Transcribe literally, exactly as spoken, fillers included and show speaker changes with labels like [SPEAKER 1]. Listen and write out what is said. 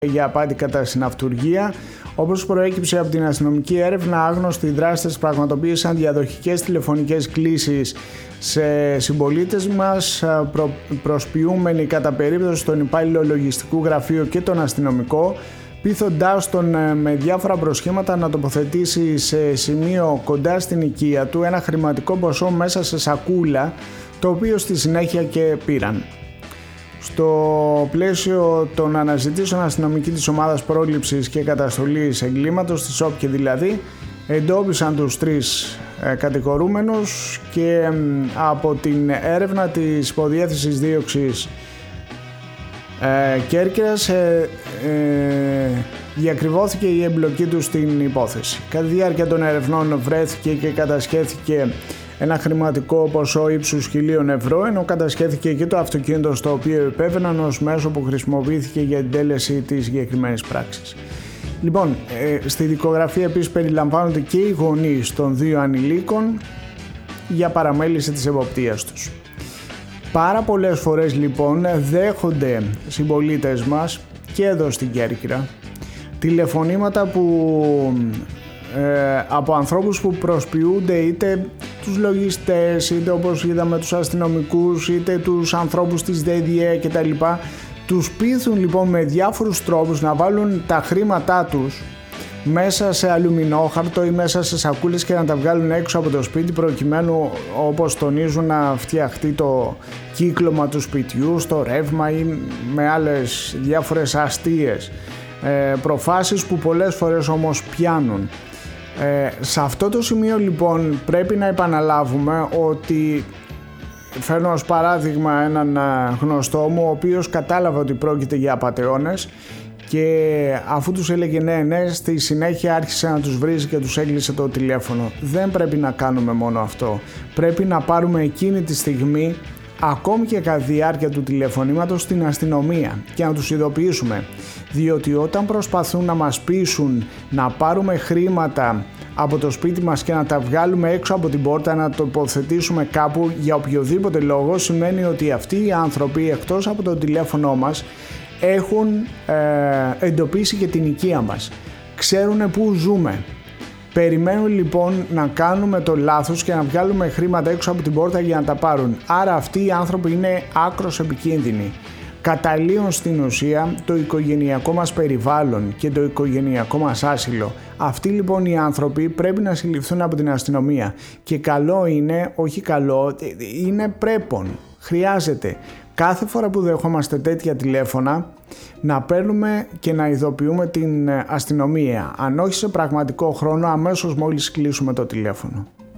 [SPEAKER 1] για απάτη κατά συναυτουργία. Όπως προέκυψε από την αστυνομική έρευνα, άγνωστοι δράστες πραγματοποίησαν διαδοχικές τηλεφωνικές κλήσεις σε συμπολίτες μας, προ, προσποιούμενοι κατά περίπτωση τον υπάλληλο λογιστικού γραφείου και τον αστυνομικό, πείθοντάς τον με διάφορα προσχήματα να τοποθετήσει σε σημείο κοντά στην οικία του ένα χρηματικό ποσό μέσα σε σακούλα, το οποίο στη συνέχεια και πήραν. Στο πλαίσιο των αναζητήσεων, αστυνομική της ομάδας πρόληψης και καταστολής εγκλήματος, της ΟΠΚΕ δηλαδή, εντόπισαν τους τρεις ε, κατηγορούμενους και ε, από την έρευνα της υποδιεύθυνσης δίωξης ε, Κέρκυρας ε, ε, διακριβώθηκε η εμπλοκή τους στην υπόθεση. Κατά τη διάρκεια των ερευνών βρέθηκε και κατασχέθηκε ένα χρηματικό ποσό ύψους χιλίων ευρώ, ενώ κατασχέθηκε και το αυτοκίνητο στο οποίο επέβαιναν ως μέσο που χρησιμοποιήθηκε για την τέλεση της συγκεκριμένης πράξης. Λοιπόν, ε, στη δικογραφία επίσης περιλαμβάνονται και οι γονείς των δύο ανηλίκων για παραμέληση της εποπτείας τους. Πάρα πολλές φορές λοιπόν δέχονται συμπολίτες μας και εδώ στην Κέρκυρα τηλεφωνήματα που ε, από ανθρώπους που προσποιούνται είτε τους λογιστές, είτε όπως είδαμε τους αστυνομικούς, είτε τους ανθρώπους της ΔΕΔΙΕ κτλ. Τους πείθουν λοιπόν με διάφορους τρόπους να βάλουν τα χρήματά τους μέσα σε αλουμινόχαρτο ή μέσα σε σακούλες και να τα βγάλουν έξω από το σπίτι, προκειμένου, όπως τονίζουν, να φτιαχτεί το κύκλωμα του σπιτιού στο ρεύμα ή με άλλες διάφορες αστείες ε, προφάσεις που πολλές φορές όμως πιάνουν. Ε, σε αυτό το σημείο λοιπόν πρέπει να επαναλάβουμε ότι, φέρνω ως παράδειγμα έναν γνωστό μου, ο οποίος κατάλαβε ότι πρόκειται για απατεώνες και αφού τους έλεγε ναι ναι, στη συνέχεια άρχισε να τους βρίζει και τους έκλεισε το τηλέφωνο. Δεν πρέπει να κάνουμε μόνο αυτό, πρέπει να πάρουμε εκείνη τη στιγμή, ακόμη και κατά τη διάρκεια του τηλεφωνήματος, στην αστυνομία και να τους ειδοποιήσουμε, διότι όταν προσπαθούν να μας πείσουν να πάρουμε χρήματα από το σπίτι μας και να τα βγάλουμε έξω από την πόρτα, να το τοποθετήσουμε κάπου για οποιοδήποτε λόγο, σημαίνει ότι αυτοί οι άνθρωποι εκτός από το τηλέφωνο μας έχουν ε, εντοπίσει και την οικία μας, ξέρουν πού ζούμε. Περιμένουν λοιπόν να κάνουμε το λάθος και να βγάλουμε χρήματα έξω από την πόρτα για να τα πάρουν. Άρα αυτοί οι άνθρωποι είναι άκρως επικίνδυνοι. Καταλύουν στην ουσία το οικογενειακό μας περιβάλλον και το οικογενειακό μας άσυλο. Αυτοί λοιπόν οι άνθρωποι πρέπει να συλληφθούν από την αστυνομία. Και καλό είναι, όχι καλό, είναι πρέπον. Χρειάζεται κάθε φορά που δεχόμαστε τέτοια τηλέφωνα να παίρνουμε και να ειδοποιούμε την αστυνομία. Αν όχι σε πραγματικό χρόνο, αμέσως μόλις κλείσουμε το τηλέφωνο.